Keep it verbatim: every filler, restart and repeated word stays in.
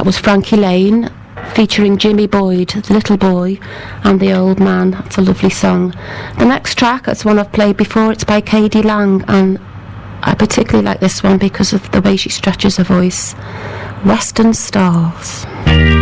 that was Frankie Lane, featuring Jimmy Boyd, the little boy, and the old man. That's a lovely song. The next track, it's one I've played before, it's by K D Lang, and I particularly like this one because of the way she stretches her voice. Western Stars.